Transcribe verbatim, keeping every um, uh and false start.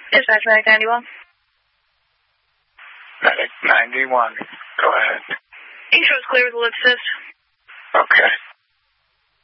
Dispatch, Medic ninety-one. Medic ninety-one. Go ahead. East Road's clear with the lift assist. Okay.